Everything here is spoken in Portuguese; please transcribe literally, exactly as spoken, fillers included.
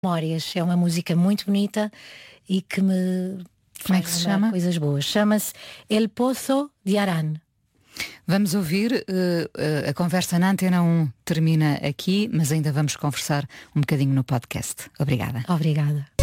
Memórias. É uma música muito bonita e que me Como é que se chama? Coisas boas. Chama-se El Pozo de Arán. Vamos ouvir, uh, uh, a conversa na Antena um termina aqui, mas ainda vamos conversar um bocadinho no podcast. Obrigada. Obrigada.